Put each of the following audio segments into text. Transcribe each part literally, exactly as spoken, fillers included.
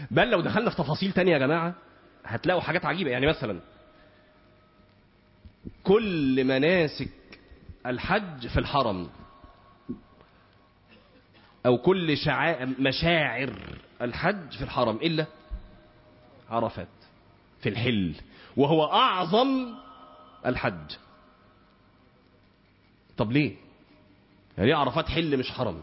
بل لو دخلنا في تفاصيل تانية يا جماعة هتلاقوا حاجات عجيبة. يعني مثلا كل مناسك الحج في الحرم، أو كل شعائر مشاعر الحج في الحرم إلا عرفات في الحل، وهو أعظم الحج. طب ليه؟ يعني ليه عرفات حل مش حرم؟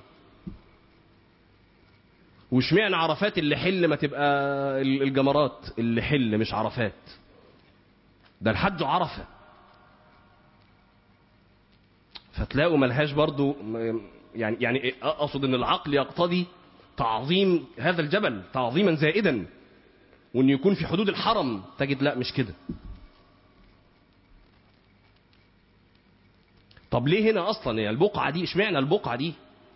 واشمعنى عرفات اللي حل ما تبقى الجمرات اللي حل مش عرفات؟ ده الحج عرفة. فتلاقوا ملهاش برضو يعني يعني اقصد ان العقل يقتضي تعظيم هذا الجبل تعظيما زائدا، وان يكون في حدود الحرم. تجد لا مش كده. طب ليه هنا اصلا يعني البقعة دي؟ اشمعنى البقعة دي؟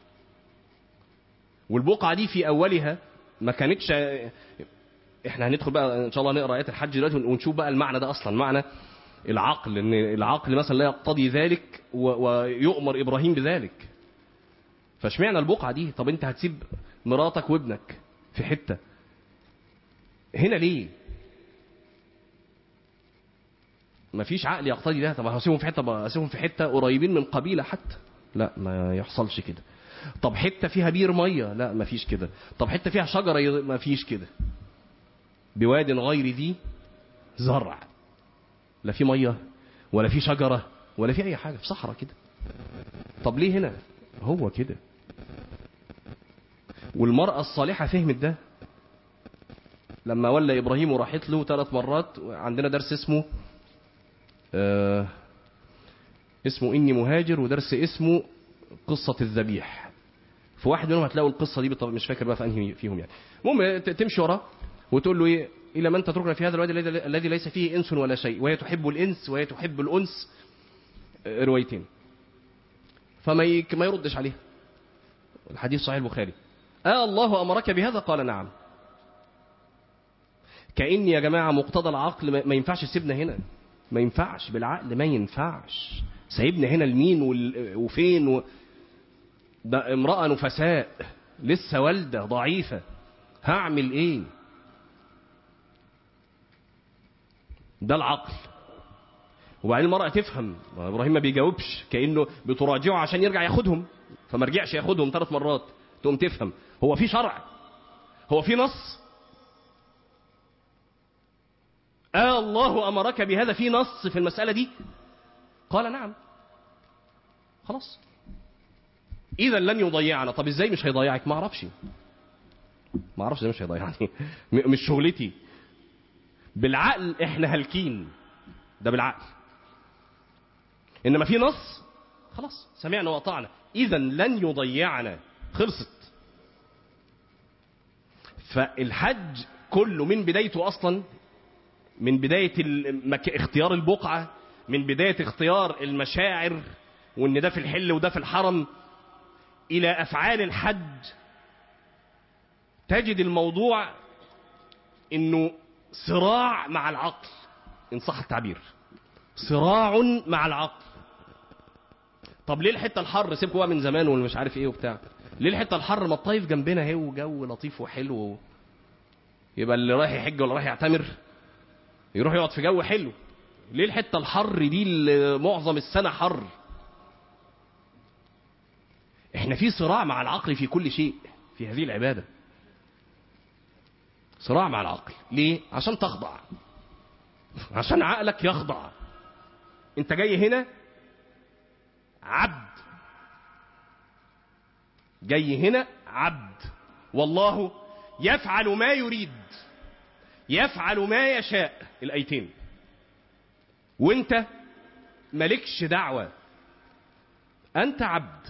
والبقعة دي في اولها ما كانتش. احنا هندخل بقى ان شاء الله نقرا ايات الحج دلوقتي ونشوف بقى المعنى ده اصلا، معنى العقل، ان العقل مثلا لا يقتضي ذلك ويؤمر ابراهيم بذلك. فاشمعنى البقعة دي؟ طب انت هتسيب مراتك وابنك في حتة هنا ليه؟ مفيش عقل يقتضي ده. طب هسيبهم في حتة، هسيبهم في حتة قريبين من قبيلة حتى؟ لا ما يحصلش كده. طب حتة فيها بير مية؟ لا مفيش كده. طب حتة فيها شجرة؟ مفيش كده. بواد غير ذي زرع، لا في مية ولا في شجرة ولا في اي حاجة، في صحراء كده. طب ليه هنا؟ هو كده. والمرأة الصالحة فهمت ده لما ولى إبراهيم وراحت له ثلاث مرات. عندنا درس اسمه آه اسمه إني مهاجر، ودرس اسمه قصة الذبيح. في واحد منهم هتلاقوا القصة دي بالطبع، مش فاكر بقى في أنهي فيهم يعني. المهم تمشي وراه وتقول له إيه: إلى من تتركنا في هذا الوادي الذي ليس فيه إنس ولا شيء، وهي تحب الإنس وهي تحب الأنس. روايتين. فما ي... ما يردش عليها. الحديث صحيح البخاري. آه الله أمرك بهذا؟ قال نعم. كأن يا جماعة مقتضى العقل ما ينفعش سيبنا هنا، ما ينفعش بالعقل، ما ينفعش سيبنا هنا لمين وفين و... ده امرأة نفساء لسه والدة ضعيفة، هعمل ايه؟ ده العقل. وبعدين المرأة تفهم، ابراهيم ما بيجاوبش، كأنه بتراجعه عشان يرجع ياخدهم، فما رجعش ياخدهم ثلاث مرات. تقوم تفهم هو في شرع، هو في نص. آه الله أمرك بهذا، في نص في المسألة دي؟ قال نعم. خلاص إذا لن يضيعنا. طب إزاي مش هيضيعك؟ ما أعرفش ما أعرفش إزاي مش هيضيعني مش شغلتي. بالعقل إحنا هلكين، ده بالعقل. إنما في نص خلاص سمعنا وأطعنا، إذا لن يضيعنا، خلصت. فالحج كله من بدايته أصلا، من بداية المك... اختيار البقعة، من بداية اختيار المشاعر، وان ده في الحل وده في الحرم، الى افعال الحج، تجد الموضوع انه صراع مع العقل ان صح التعبير، صراع مع العقل. طب ليه الحتة الحر؟ سيبكوا بقى من زمان واللي مش عارف ايه وبتاع. ليه الحتة الحر؟ ما الطايف جنبنا اهي وجو لطيف وحلو، يبقى اللي رايح يحج ولا رايح يعتمر يروح يقعد في جو حلو. ليه الحتة الحر دي اللي معظم السنة حر؟ احنا في صراع مع العقل في كل شيء في هذه العبادة، صراع مع العقل. ليه؟ عشان تخضع، عشان عقلك يخضع. انت جاي هنا عبد، جاي هنا عبد، والله يفعل ما يريد، يفعل ما يشاء، الآيتين. وانت مالكش دعوة، انت عبد.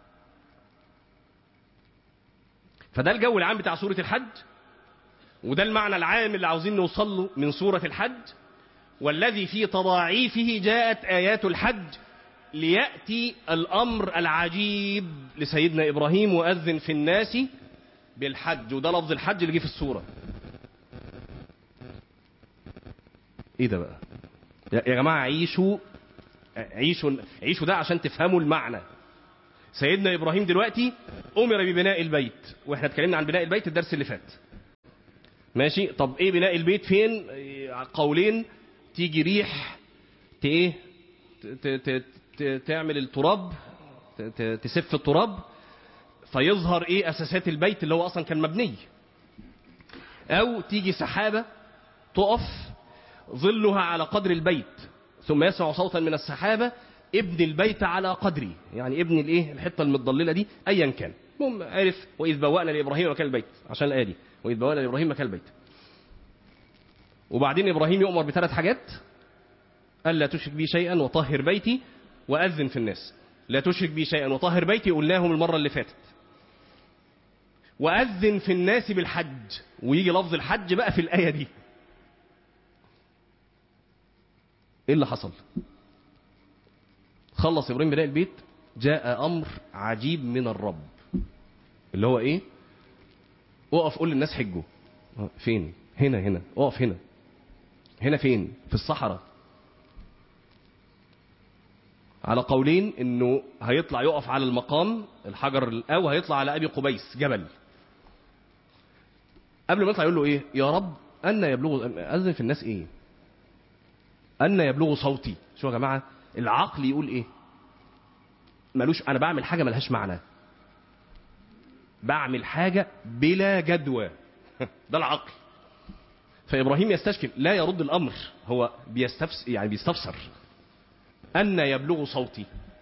فده الجو العام بتاع سورة الحج، وده المعنى العام اللي عاوزين نوصل له من سورة الحج، والذي في تضاعيفه جاءت آيات الحج ليأتي الأمر العجيب لسيدنا إبراهيم: وأذن في الناس بالحج. وده لفظ الحج اللي جه في السورة. ايه ده بقى يا جماعة؟ عيشوا عيشوا عيشوا ده عشان تفهموا المعنى. سيدنا إبراهيم دلوقتي أمر ببناء البيت، واحنا اتكلمنا عن بناء البيت الدرس اللي فات. ماشي. طب ايه بناء البيت فين؟ قولين. تيجي ريح ايه تعمل التراب، تسف التراب فيظهر ايه اساسات البيت اللي هو اصلا كان مبني، او تيجي سحابة تقف ظلها على قدر البيت ثم يسمع صوتا من السحابة ابن البيت على قدري، يعني ابن الايه الحته المتضلله دي ايا كان. المهم عرف واذ بوأنا لابراهيم مكان البيت عشان الايه دي، واذ بوأنا لابراهيم مكان البيت. وبعدين ابراهيم يؤمر بثلاث حاجات: الا تشرك بي شيئا وطهر بيتي واذن في الناس. لا تشرك بي شيئا وطهر بيتي قلناهم المره اللي فاتت، واذن في الناس بالحج، ويجي لفظ الحج بقى في الايه دي. ايه اللي حصل؟ خلص ابراهيم بناء البيت، جاء امر عجيب من الرب اللي هو ايه؟ اقف قول للناس حجوا. فين؟ هنا هنا اقف هنا. هنا فين؟ في الصحراء. على قولين انه هيطلع يقف على المقام الحجر او هيطلع على ابي قبيس جبل. قبل ما يطلع يقول له ايه؟ يا رب ان يبلغ اذن في الناس ايه؟ ان يبلغ صوتي. شو يا جماعه العقل يقول ايه؟ مالوش، انا بعمل حاجه ملهاش معنى، بعمل حاجه بلا جدوى. ده العقل. فابراهيم يستشكل، لا يرد الامر، هو بيستفسر يعني بيستفسر. ان يبلغ صوتي.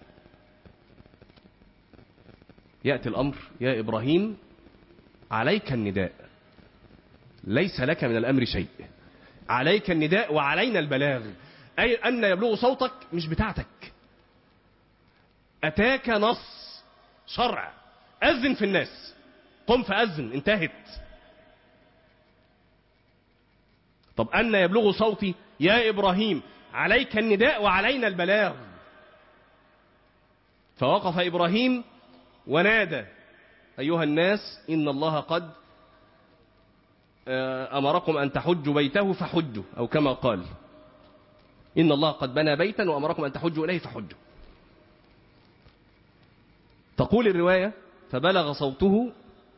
ياتي الامر: يا ابراهيم عليك النداء، ليس لك من الامر شيء. عليك النداء وعلينا البلاغ. اي ان يبلغ صوتك مش بتاعتك، أتاك نص شرع أذن في الناس، قم فأذن، انتهت. طب أن يبلغ صوتي يا إبراهيم عليك النداء وعلينا البلاغ. فوقف إبراهيم ونادى: أيها الناس إن الله قد أمركم أن تحجوا بيته فحجوا، أو كما قال إن الله قد بنى بيتا وأمركم أن تحجوا إليه فحجوا. تقول الرواية: فبلغ صوته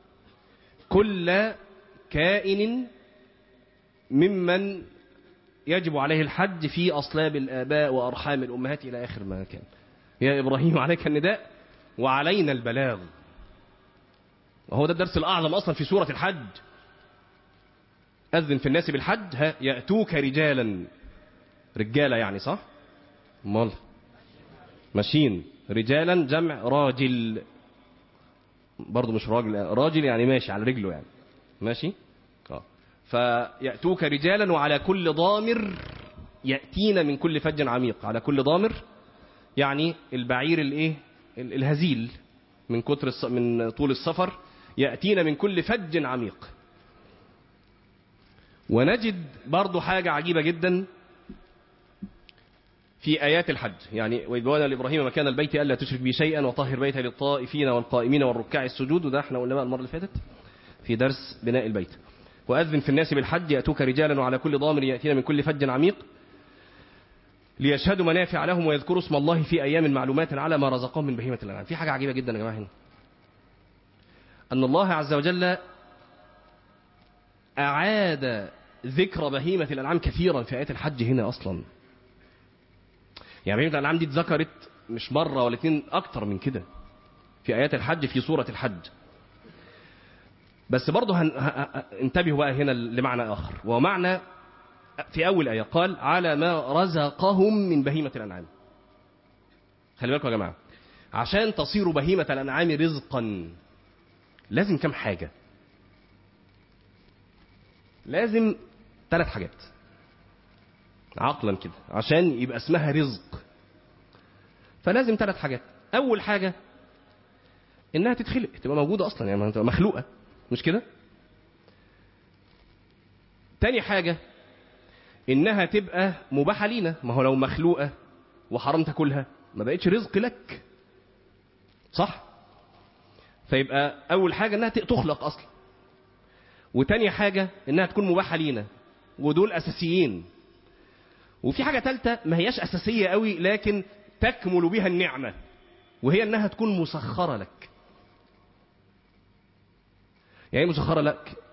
كل كائن ممن يجب عليه الحج في أصلاب الآباء وأرحام الأمهات إلى آخر ما كان. يا إبراهيم عليك النداء وعلينا البلاغ. وهو ده الدرس الأعظم أصلا في سورة الحج. أذن في الناس بالحج ها يأتوك رجالا، رجالة يعني صح؟ مال ماشيين. رجالا جمع راجل، برضو مش راجل، راجل يعني ماشي على رجله يعني ماشي. اه فيأتوك رجالا وعلى كل ضامر يأتينا من كل فج عميق. على كل ضامر يعني البعير الايه الهزيل من كتر الص... من طول السفر، يأتينا من كل فج عميق. ونجد برضو حاجة عجيبة جدا في آيات الحج، يعني وإذ بوأنا لإبراهيم مكان البيت ألا تشرك بي شيئا وطهر بيتي للطائفين والقائمين والركع السجود. وده احنا قلنا بقى المرة اللي فاتت في درس بناء البيت. وأذن في الناس بالحج يأتوك رجالا وعلى كل ضامر يأتينا من كل فج عميق ليشهدوا منافع لهم ويذكروا اسم الله في أيام معلومات على ما رزقهم من بهيمة الأنعام. في حاجة عجيبة جدا يا جماعة هنا، أن الله عز وجل أعاد ذكر بهيمة الأنعام كثيرا في آيات الحج هنا أصلا. يعني بهيمة الأنعام دي اتذكرت مش مرة ولا اتنين، أكتر من كده في آيات الحج في سورة الحج. بس برضه هن... ه... انتبهوا بقى هنا لمعنى آخر، ومعنى في أول آية قال على ما رزقهم من بهيمة الأنعام. خلي بالكم يا جماعة، عشان تصير بهيمة الأنعام رزقا لازم كم حاجة؟ لازم ثلاث حاجات عقلا كده عشان يبقى اسمها رزق. فلازم ثلاث حاجات. أول حاجة إنها تتخلق، تبقى موجودة أصلا، يعني تبقى مخلوقة، مش كده؟ تاني حاجة إنها تبقى مباحة لينا، ما هو لو مخلوقة وحرام تاكلها ما بقتش رزق لك، صح؟ فيبقى أول حاجة إنها تخلق أصلا. وتاني حاجة إنها تكون مباحة لينا، ودول أساسيين. وفي حاجة ثالثة ما هياش أساسية قوي لكن تكمل بها النعمة، وهي إنها تكون مسخرة لك. يعني مسخرة لك